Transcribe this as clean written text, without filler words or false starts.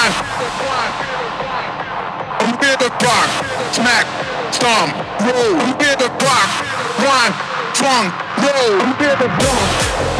one. Rear the clock, smack, stomp, roll. Rear the clock, one, trunk, roll. Rear the clock.